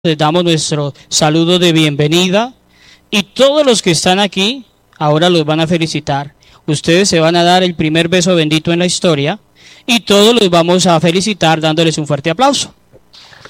Les damos nuestro saludo de bienvenida y todos los que están aquí ahora los van a felicitar. Ustedes se van a dar el primer beso bendito en la historia y todos los vamos a felicitar dándoles un fuerte aplauso.